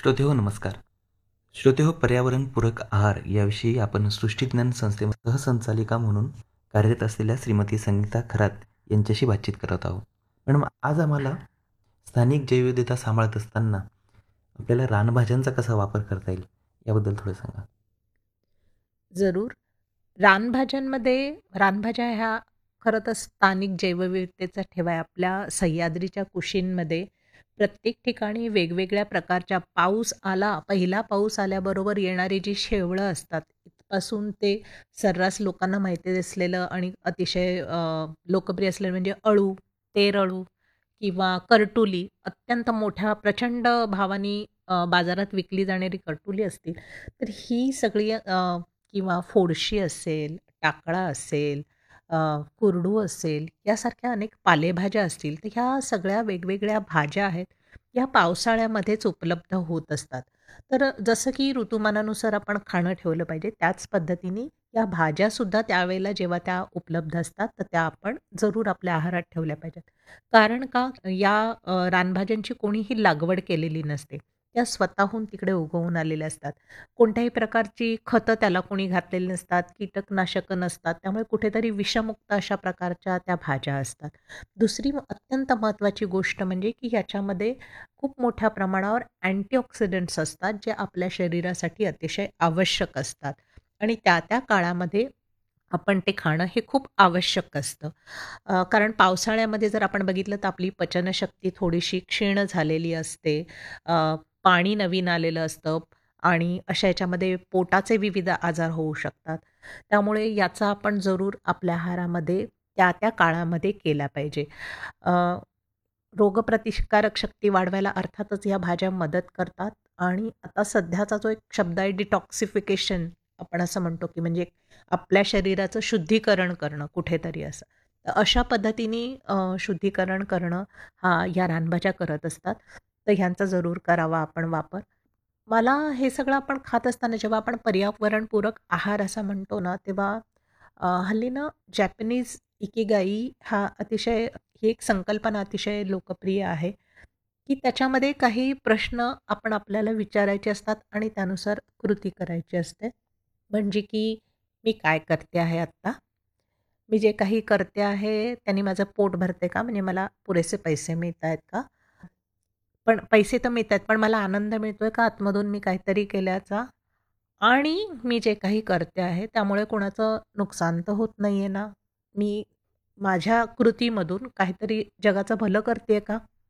श्रोतेहो नमस्कार. श्रोतेहो पर्यावरणपूरक आहार याविषयी आपण सृष्टीज्ञान संस्थेमध्ये सहसंचालिका म्हणून कार्यरत असलेल्या श्रीमती संगीता खरात यांच्याशी बातचीत करत आहोत. मॅडम, आज आम्हाला स्थानिक जैवविविधता सांभाळत असताना आपल्याला रानभाज्यांचा कसा वापर करता येईल याबद्दल थोडं सांगा. जरूर. रानभाज्या ह्या खरं तर स्थानिक जैवविविधतेचा ठेवा आहे. आपल्या सह्याद्रीच्या कुशींमध्ये प्रत्येक ठिकाणी वेगवेगळ्या प्रकारच्या पहिला पाऊस आल्याबरोबर येणारी जी शेवळं असतात, इथपासून ते सर्रास लोकांना माहिती असलेलं आणि अतिशय लोकप्रिय असलेलं म्हणजे अळू, तेरअळू किंवा करटुली, अत्यंत मोठ्या प्रचंड भावाने बाजारात विकली जाणारी करटुली असतील, तर ही सगळी किंवा फोडशी असेल, टाकळा असेल, अ, कुरडू असेल, यासारख्या अनेक पालेभाज्या असतील, तर ह्या सगळ्या वेगवेगळ्या भाज्या आहेत, ह्या पावसाळ्यामध्येच उपलब्ध होत असतात. तर जसं की ऋतुमानानुसार आपण खाणं ठेवलं पाहिजे, त्याच पद्धतीने या भाज्यासुद्धा त्यावेळेला जेव्हा त्या उपलब्ध असतात, तर त्या आपण जरूर आपल्या आहारात ठेवल्या पाहिजेत. कारण का या रानभाज्यांची कोणीही लागवड केलेली नसते. त्या स्वतःहून तिकडे उगवून आलेल्या असतात. कोणत्याही प्रकारची खतं त्याला कोणी घातलेली नसतात, कीटकनाशकं नसतात. त्यामुळे कुठेतरी विषमुक्त अशा प्रकारच्या त्या भाज्या असतात. दुसरी अत्यंत महत्त्वाची गोष्ट म्हणजे की ह्याच्यामध्ये खूप मोठ्या प्रमाणावर अँटीऑक्सिडंट्स असतात, जे आपल्या शरीरासाठी अतिशय आवश्यक असतात आणि त्या काळामध्ये आपण ते खाणं हे खूप आवश्यक असतं. कारण पावसाळ्यामध्ये जर आपण बघितलं तर आपली पचनशक्ती थोडीशी क्षीण झालेली असते. अ, पाणी नवीन आलेलं असतं आणि अशा ह्याच्यामध्ये पोटाचे विविध आजार होऊ शकतात. त्यामुळे याचा आपण जरूर आपल्या आहारामध्ये त्या काळामध्ये केला पाहिजे. अ, रोगप्रतिकारक शक्ती वाढवायला अर्थातच ह्या भाज्या मदत करतात आणि आता सध्याचा जो एक शब्द आहे डिटॉक्सिफिकेशन आपण असं म्हणतो, की म्हणजे आपल्या शरीराचं शुद्धीकरण करणं कुठेतरी असं. तर अशा पद्धतीने शुद्धीकरण करणं या रानभाज्या करत असतात. तर ह्यांचा जरूर करावा आपण वापर. मला हे सगळं आपण खात असताना जेव्हा आपण पर्यावरणपूरक आहार असा म्हणतो ना, तेव्हा हल्ली ना जॅपनीज इकिगाई ही एक संकल्पना अतिशय लोकप्रिय आहे, की त्याच्यामध्ये काही प्रश्न आपण आपल्याला विचारायचे असतात आणि त्यानुसार कृती करायची असते. म्हणजे की मी काय करते आहे आत्ता? मी जे काही करते आहे त्याने माझं पोट भरते का? म्हणजे मला पुरेसे पैसे मिळतायत का? पण पैसे तर मिळतायत, पण मला आनंद मिळतोय का आतमधून मी काहीतरी केल्याचा? आणि मी जे काही करते आहे त्यामुळे कोणाचं नुकसान तर होत नाहीये ना? मी माझ्या कृतीमधून काहीतरी जगाचं भलं करतेय का?